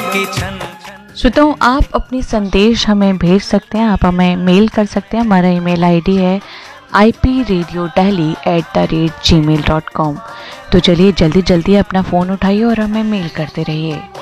की छन। श्रोताओं, आप अपनी संदेश हमें भेज सकते हैं, आप हमें मेल कर सकते हैं। हमारा ईमेल आईडी है ipradiodehli@gmail.com। तो चलिए जल्दी जल्दी अपना फ़ोन उठाइए और हमें मेल करते रहिए।